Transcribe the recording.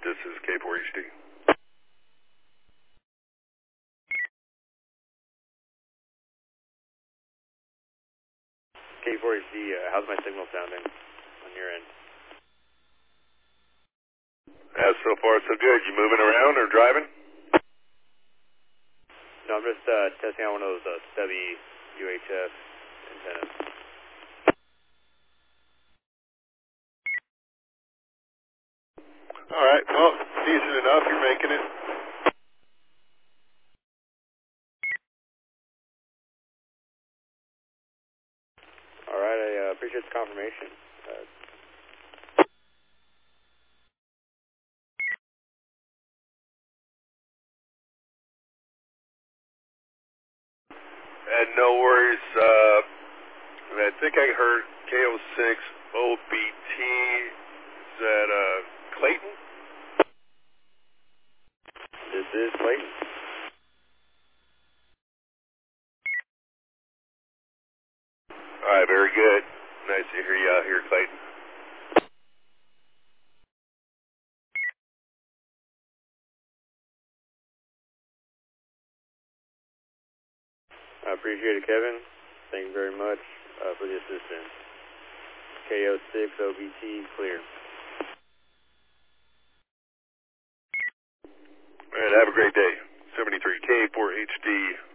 This is K4HD. K4HD, how's my signal sounding on your end? So far so good. You moving around or driving? No, I'm just testing out one of those stubby UHF antennas. All right. Well, decent enough. You're making it. All right, I appreciate the confirmation. And no worries. I think I heard KO6 OBT. Is that Clayton? This is Clayton. All right. Very good. Nice to hear you out here, Clayton. I appreciate it, Kevin. Thank you very much for the assistance. KO6 OBT clear. All right. Have a great day. 73 K4HD.